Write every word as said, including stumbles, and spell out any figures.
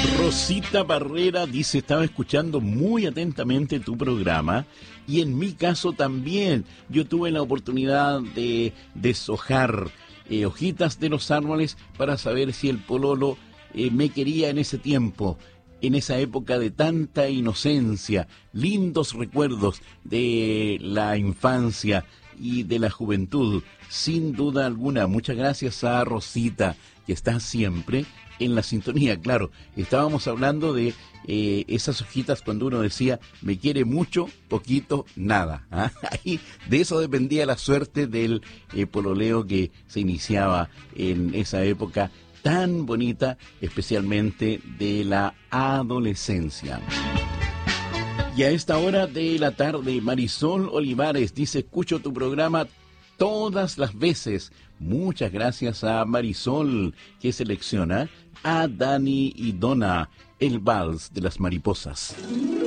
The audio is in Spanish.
Rosita Barrera dice, estaba escuchando muy atentamente tu programa y en mi caso también yo tuve la oportunidad de deshojar eh, hojitas de los árboles para saber si el pololo eh, me quería en ese tiempo, en esa época de tanta inocencia, lindos recuerdos de la infancia y de la juventud, sin duda alguna. Muchas gracias a Rosita, que está siempre en la sintonía. Claro, estábamos hablando de eh, esas hojitas cuando uno decía, me quiere mucho, poquito, nada. ¿Ah? Ahí, de eso dependía la suerte del eh, pololeo que se iniciaba en esa época tan bonita, especialmente de la adolescencia. Y a esta hora de la tarde, Marisol Olivares dice, escucho tu programa todas las veces. Muchas gracias a Marisol, que selecciona a Dani y Donna, el vals de las mariposas.